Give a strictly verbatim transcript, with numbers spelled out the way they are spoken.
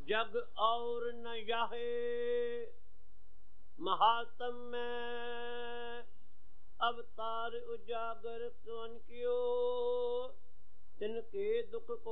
जग और न याहे महात्म में अवतार उजागर कौन कियो तिनके दुख को